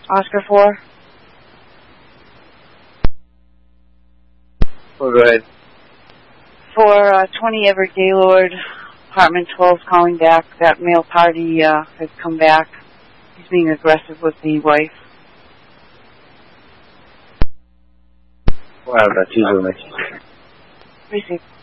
Oscar 4. Oh, go ahead. For 20 Everett Gaylord, apartment 12, calling back. That male party has come back. He's being aggressive with the wife. Wow, that's usually nice. Receive.